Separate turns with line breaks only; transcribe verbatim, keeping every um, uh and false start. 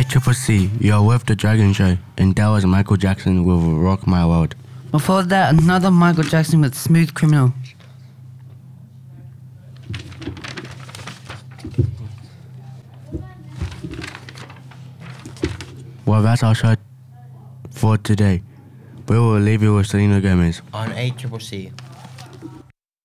Triple C, you're with The Dragon Show, and that was Michael Jackson with Rock My World.
Before that, another Michael Jackson with Smooth Criminal.
Well, that's our show for today. We will leave you with Selena Gomez
on A Triple C.